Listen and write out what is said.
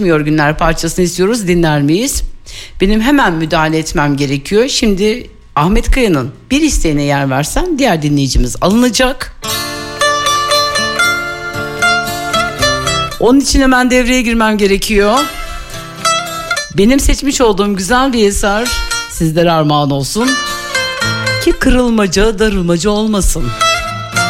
Geçmiyor Günler parçasını istiyoruz. Dinler miyiz? Benim hemen müdahale etmem gerekiyor. Şimdi Ahmet Kaya'nın bir isteğine yer versem diğer dinleyicimiz alınacak. Onun için hemen devreye girmem gerekiyor. Benim seçmiş olduğum güzel bir eser sizlere armağan olsun. Ki kırılmaca, darılmaca olmasın.